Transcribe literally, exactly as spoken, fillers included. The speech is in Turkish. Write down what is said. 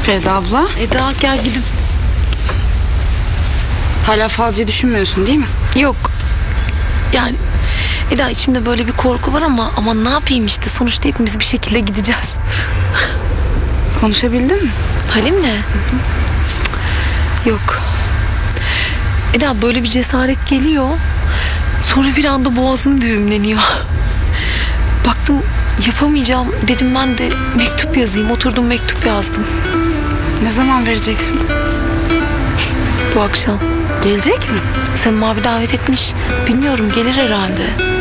Feride abla, Eda gel gidip. hala falcıyı düşünmüyorsun değil mi? Yok. Yani Eda içimde böyle bir korku var ama ama ne yapayım işte, sonuçta hepimiz bir şekilde gideceğiz. Konuşabildin mi? Halim'le? Yok. Eda böyle bir cesaret geliyor. Sonra bir anda boğazım düğümleniyor. Baktım yapamayacağım, dedim ben de mektup yazayım. Oturdum mektup yazdım. Ne zaman vereceksin? Bu akşam. Gelecek mi? Sen abi davet etmiş. Bilmiyorum, gelir herhalde.